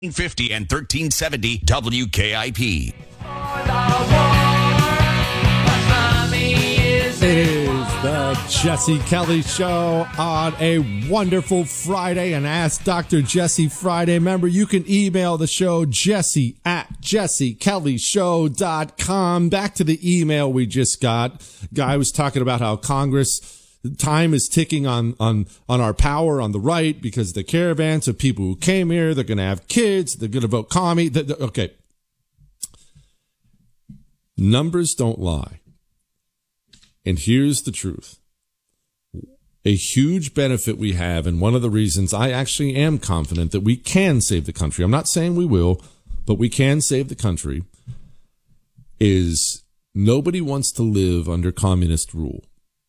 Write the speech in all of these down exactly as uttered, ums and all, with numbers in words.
fifty and thirteen seventy W K I P. It is the Jesse Kelly Show on a wonderful Friday, and Ask Doctor Jesse Friday. Remember, you can email the show, Jesse at jesse kelly show dot com. Back to the email we just got. Guy was talking about how Congress, time is ticking on, on, on our power on the right because the caravans of people who came here, they're going to have kids, they're going to vote commie. The, the, okay. Numbers don't lie. And here's the truth. A huge benefit we have, and one of the reasons I actually am confident that we can save the country, I'm not saying we will, but we can save the country, is nobody wants to live under communist rule.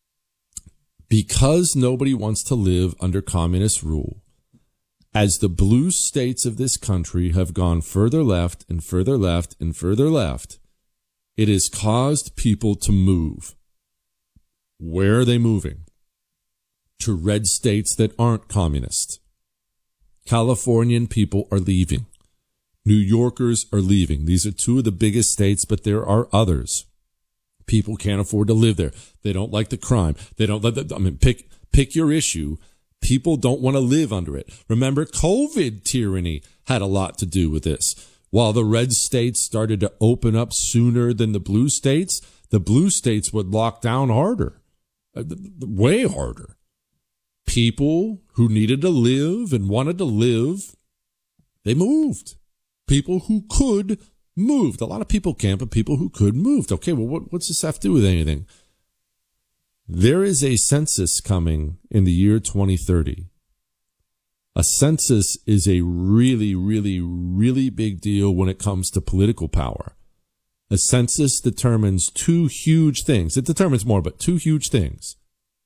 Because nobody wants to live under communist rule, as the blue states of this country have gone further left and further left and further left, it has caused people to move. Where are they moving? To red states that aren't communist. Californian people are leaving. New Yorkers are leaving. These are two of the biggest states, but there are others. People can't afford to live there. They don't like the crime. They don't let the, I mean, pick, pick your issue. People don't want to live under it. Remember, COVID tyranny had a lot to do with this. While the red states started to open up sooner than the blue states, the blue states would lock down harder. Way harder. People who needed to live and wanted to live, they moved. People who could moved. A lot of people can't, but people who could moved. Okay, well, what, what's this have to do with anything? There is a census coming in the year twenty thirty. A census is a really, really, really big deal when it comes to political power. A census determines two huge things. It determines more, but two huge things.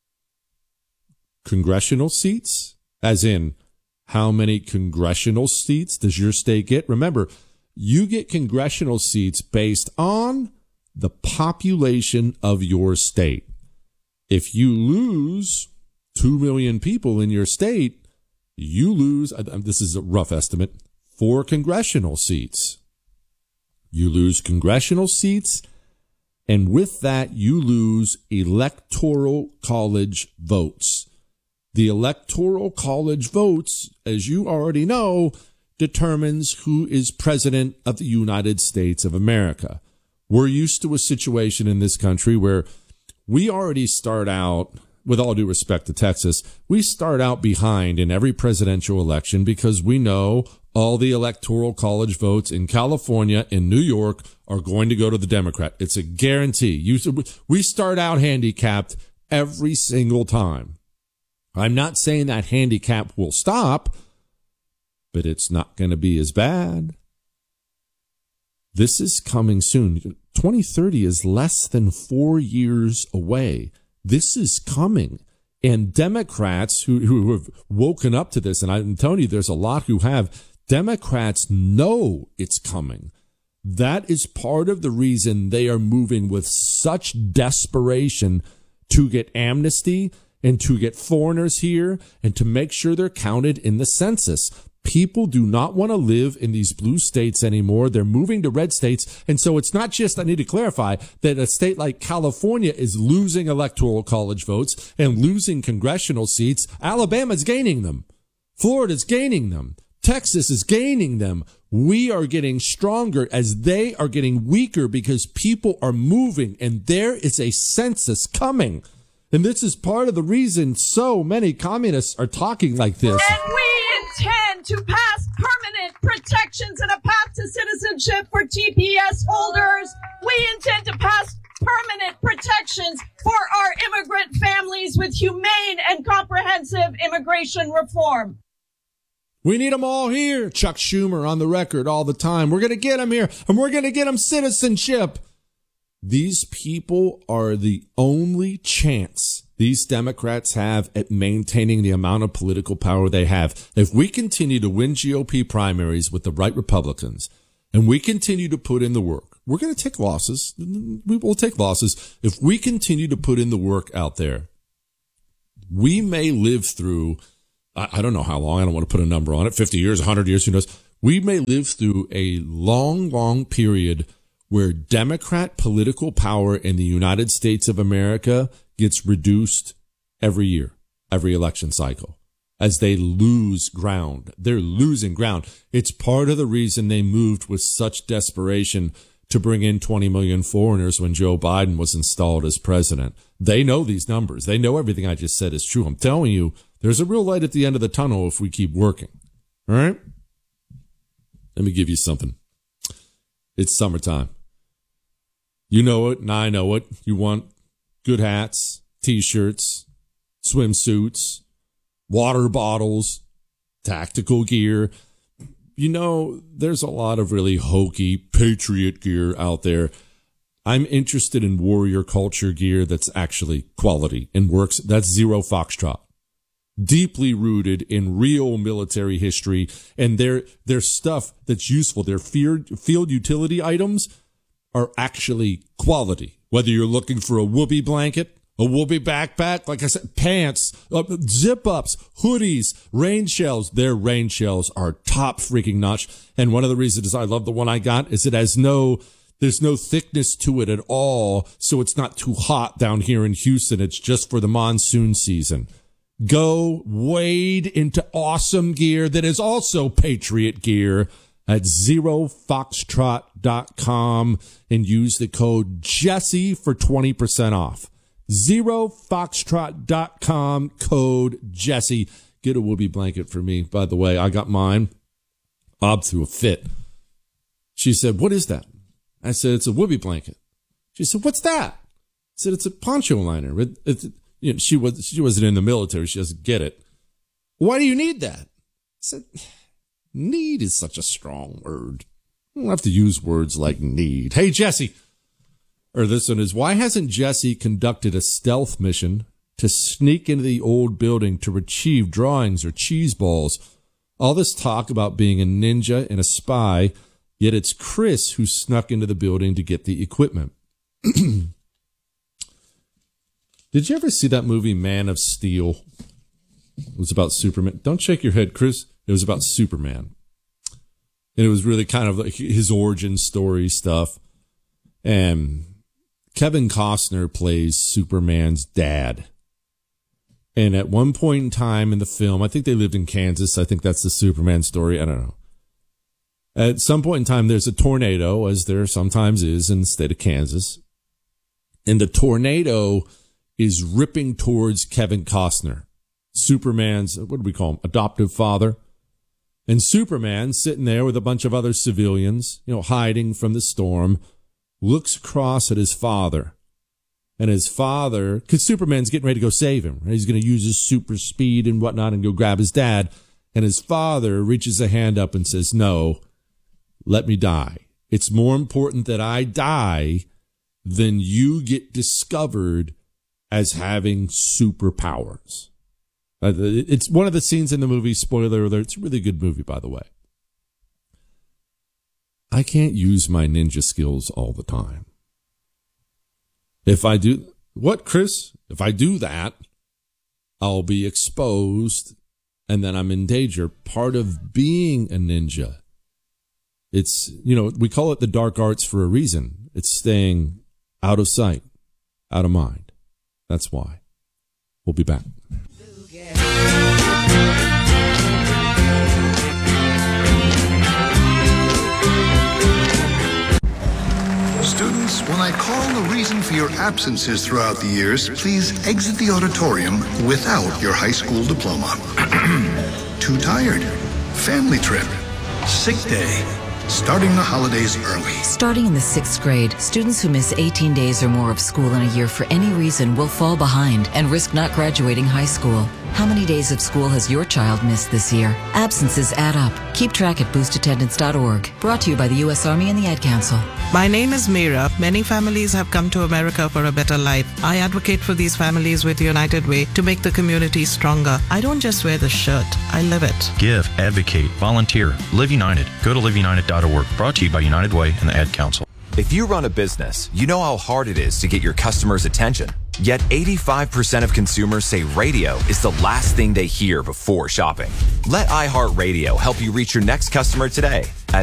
Congressional seats, as in how many congressional seats does your state get? Remember, you get congressional seats based on the population of your state. If you lose two million people in your state, you lose, this is a rough estimate, four congressional seats. You lose congressional seats, and with that, you lose electoral college votes. The electoral college votes, as you already know, determines who is president of the United States of America. We're used to a situation in this country where we already start out, with all due respect to Texas, we start out behind in every presidential election because we know all the electoral college votes in California and New York are going to go to the Democrat. It's a guarantee. You, we start out handicapped every single time. I'm not saying that handicap will stop, but it's not going to be as bad. This is coming soon. twenty thirty is less than four years away. This is coming. And Democrats who, who have woken up to this, and I'm telling you, there's a lot who have, Democrats know it's coming. That is part of the reason they are moving with such desperation to get amnesty and to get foreigners here and to make sure they're counted in the census. People do not want to live in these blue states anymore. They're moving to red states. And so it's not just, I need to clarify, that a state like California is losing electoral college votes and losing congressional seats. Alabama's gaining them. Florida's gaining them. Texas is gaining them. We are getting stronger as they are getting weaker because people are moving, and there is a census coming. And this is part of the reason so many communists are talking like this. And we intend to pass permanent protections and a path to citizenship for T P S holders. We intend to pass permanent protections for our immigrant families with humane and comprehensive immigration reform. We need them all here. Chuck Schumer on the record all the time. We're going to get them here, and we're going to get them citizenship. These people are the only chance these Democrats have at maintaining the amount of political power they have. If we continue to win G O P primaries with the right Republicans, and we continue to put in the work, we're going to take losses. We will take losses. If we continue to put in the work out there, we may live through, I don't know how long, I don't want to put a number on it, fifty years, one hundred years, who knows. We may live through a long, long period where Democrat political power in the United States of America gets reduced every year, every election cycle, as they lose ground. They're losing ground. It's part of the reason they moved with such desperation to bring in twenty million foreigners when Joe Biden was installed as president. They know these numbers. They know everything I just said is true. I'm telling you, there's a real light at the end of the tunnel if we keep working. All right? Let me give you something. It's summertime. You know it, and I know it. You want good hats, T-shirts, swimsuits, water bottles, tactical gear. You know, there's a lot of really hokey patriot gear out there. I'm interested in warrior culture gear that's actually quality and works. That's Zero Foxtrot. Deeply rooted in real military history, and their their stuff that's useful, their field, field utility items are actually quality. Whether you're looking for a whoopee blanket, a whoopee backpack, like I said, pants, uh, zip-ups, hoodies, rain shells. Their rain shells are top freaking notch. And one of the reasons I love the one I got is it has no, there's no thickness to it at all, so it's not too hot down here in Houston. It's just for the monsoon season. Go wade into awesome gear that is also Patriot gear at zero foxtrot dot com and use the code Jesse for twenty percent off. zero foxtrot dot com, code Jesse. Get a whoopee blanket for me. By the way, I got mine. Bob threw a fit. She said, "What is that?" I said, "It's a whoopee blanket." She said, "What's that?" I said, "It's a poncho liner." It, it, you know, she was she wasn't in the military. She doesn't get it. "Why do you need that?" I said, "Need is such a strong word. I don't have to use words like need." Hey, Jesse. Or this one is, why hasn't Jesse conducted a stealth mission to sneak into the old building to retrieve drawings or cheese balls? All this talk about being a ninja and a spy, yet it's Chris who snuck into the building to get the equipment. Did you ever see that movie Man of Steel? It was about Superman. Don't shake your head, Chris. It was about Superman. And it was really kind of like his origin story stuff. And Kevin Costner plays Superman's dad. And at one point in time in the film, I think they lived in Kansas. I think that's the Superman story. I don't know. At some point in time, there's a tornado, as there sometimes is in the state of Kansas. And the tornado is ripping towards Kevin Costner, Superman's, what do we call him, adoptive father. And Superman, sitting there with a bunch of other civilians, you know, hiding from the storm, looks across at his father. And his father, because Superman's getting ready to go save him. Right? He's going to use his super speed and whatnot and go grab his dad. And his father reaches a hand up and says, "No, let me die. It's more important that I die than you get discovered as having superpowers." Uh, it's one of the scenes in the movie, spoiler alert, it's a really good movie, by the way. I can't use my ninja skills all the time. If I do, what, Chris? If I do that, I'll be exposed and then I'm in danger. Part of being a ninja, it's, you know, we call it the dark arts for a reason. It's staying out of sight, out of mind. That's why. We'll be back. Students, when I call the reason for your absences throughout the years, please exit the auditorium without your high school diploma. Too tired? Family trip? Sick day? Starting the holidays early. Starting in the sixth grade, students who miss eighteen days or more of school in a year for any reason will fall behind and risk not graduating high school. How many days of school has your child missed this year? Absences add up. Keep track at boost attendance dot org. Brought to you by the U S Army and the Ad Council. My name is Meera. Many families have come to America for a better life. I advocate for these families with United Way to make the community stronger. I don't just wear the shirt, I live it. Give, advocate, volunteer, Live United. Go to live united dot org. Brought to you by United Way and the Ad Council. If you run a business, you know how hard it is to get your customers' attention. Yet eighty-five percent of consumers say radio is the last thing they hear before shopping. Let iHeartRadio help you reach your next customer today at